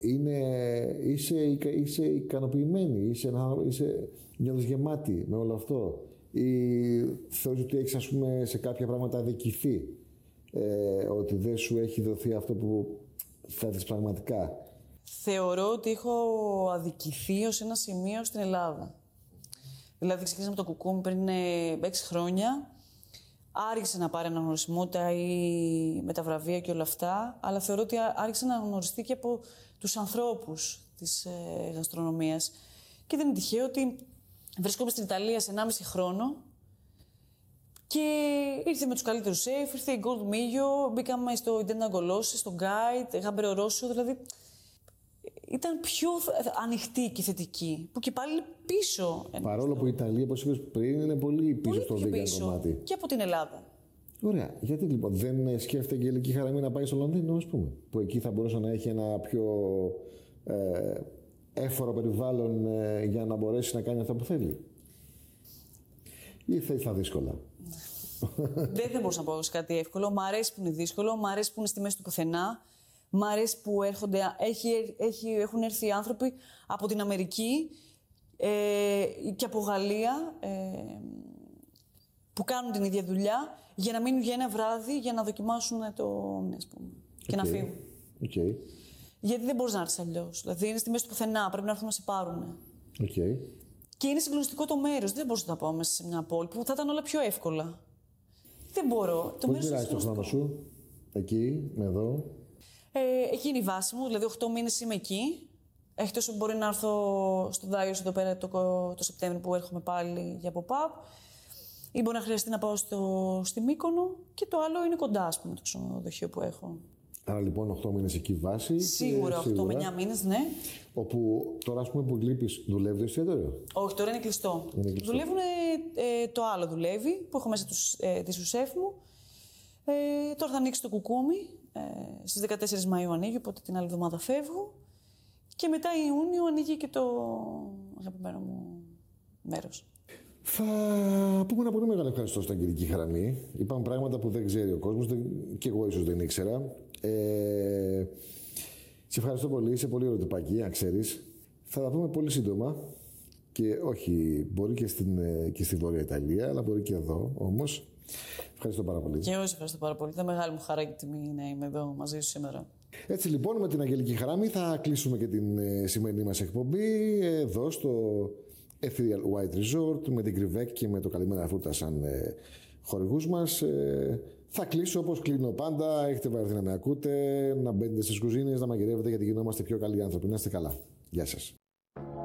Είσαι ικανοποιημένη, νιώθεις γεμάτη με όλο αυτό, ή θεωρείς ότι έχεις, ας πούμε, σε κάποια πράγματα αδικηθεί, ότι δεν σου έχει δοθεί αυτό που θέλεις πραγματικά? Θεωρώ ότι έχω αδικηθεί ως ένα σημείο στην Ελλάδα. Δηλαδή, ξεκίνησα με το κουκούμι πριν 6 χρόνια. Άρχισε να πάρει αναγνωρισιμότητα ή με τα βραβεία και όλα αυτά, αλλά θεωρώ ότι άρχισε να αναγνωριστεί και από τους ανθρώπους της γαστρονομίας. Και δεν είναι τυχαίο ότι βρισκόμαι στην Ιταλία σε 1,5 χρόνο και ήρθε με τους καλύτερους σεφ, ήρθε η Gold Migio, μπήκαμε στο Intenda Golosi, στο Guide, Γάμπερο Ρώσο, δηλαδή ήταν πιο ανοιχτή και θετική, που και πάλι πίσω. Παρόλο που η Ιταλία, όπως είπες πριν, είναι πολύ πίσω στο vegan κομμάτι. Και από την Ελλάδα. Ωραία. Γιατί λοιπόν δεν σκέφτεται η Αγγελική Χαραμή να πάει στο Λονδίνο, ας πούμε, που εκεί θα μπορούσε να έχει ένα πιο έφορο περιβάλλον για να μπορέσει να κάνει αυτό που θέλει? Ή θέλει τα δύσκολα? Δεν μπορούσα να πω σε κάτι εύκολο. Μ' αρέσει που είναι δύσκολο, μ' αρέσει που είναι στη μέση του πουθενά. Μ' αρέσει που έχουν έρθει άνθρωποι από την Αμερική και από Γαλλία που κάνουν την ίδια δουλειά για να μείνουν για ένα βράδυ για να δοκιμάσουν το όμνι, ας πούμε, και να φύγουν. Okay. Γιατί δεν μπορείς να έρθεις αλλιώς. Δηλαδή είναι στη μέση του πουθενά, πρέπει να έρθουν να σε πάρουν. Okay. Και είναι συγκλονιστικό το μέρος. Δεν μπορούσα να πάω μέσα σε μια πόλη που θα ήταν όλα πιο εύκολα. Δεν μπορώ. Πώς μοιράζεις το χρόνο σου εκεί, με εδώ? Εκεί είναι η βάση μου, δηλαδή 8 μήνες είμαι εκεί. Εκτός ότι μπορεί να έρθω στο Δάιος εδώ πέρα το Σεπτέμβριο που έρχομαι πάλι για pop-up, ή μπορεί να χρειαστεί να πάω στη Μύκονο, και το άλλο είναι κοντά, ας πούμε, το ξενοδοχείο που έχω. Άρα λοιπόν 8 μήνες εκεί βάση. Σίγουρα 8 με 9 μήνες, ναι. Όπου τώρα, ας πούμε, που λείπεις, δουλεύει το εστιατόριο? Όχι, τώρα είναι κλειστό. Δουλεύουν, το άλλο δουλεύει, που έχω μέσα τη σουσέφ μου. Τώρα θα ανοίξει το κουκούμι, στις 14 Μαΐου ανοίγει, οπότε την άλλη εβδομάδα φεύγω. Και μετά Ιούνιο ανοίγει και το αγαπημένο μου μέρος. Θα πούμε ένα πολύ μεγάλο ευχαριστώ στην Αγγελική Χαραμή. Υπάρχουν πράγματα που δεν ξέρει ο κόσμος, και εγώ ίσως δεν ήξερα. Σε ευχαριστώ πολύ, είσαι πολύ ωραίο τυπάκι, αν ξέρεις. Θα τα πούμε πολύ σύντομα. Και όχι, μπορεί και στη Βόρεια Ιταλία, αλλά μπορεί και εδώ όμως. Ευχαριστώ πάρα πολύ. Και εγώ σε ευχαριστώ πάρα πολύ. Ήταν μεγάλη μου χαρά και τιμή να είμαι εδώ μαζί σου σήμερα. Έτσι λοιπόν, με την Αγγελική Χαράμη θα κλείσουμε και την σημερινή μας εκπομπή εδώ στο Ethereal White Resort με την Κρυβέκ και με το Καλημέρα Φρούτα σαν χορηγούς μας. Θα κλείσω όπως κλείνω πάντα. Έχετε βαρεθεί να με ακούτε, να μπαίνετε στις κουζίνες, να μαγειρεύετε, γιατί γινόμαστε πιο καλοί άνθρωποι. Να είστε καλά. Γεια σας.